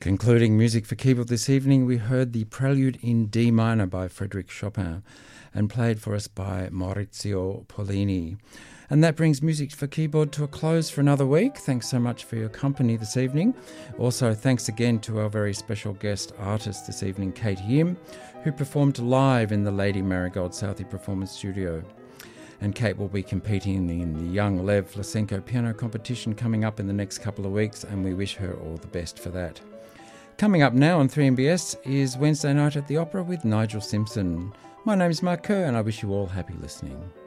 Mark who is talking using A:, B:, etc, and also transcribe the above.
A: Concluding music for keyboard this evening, we heard the Prelude in D minor by Frédéric Chopin and played for us by Maurizio Pollini. And that brings music for keyboard to a close for another week. Thanks so much for your company this evening. Also, thanks again to our very special guest artist this evening, Kate Yim, who performed live in the Lady Marigold Southey Performance Studio. And Kate will be competing in the Young Lev Lysenko piano competition coming up in the next couple of weeks, and we wish her all the best for that. Coming up now on 3MBS is Wednesday Night at the Opera with Nigel Simpson. My name is Mark Kerr, and I wish you all happy listening.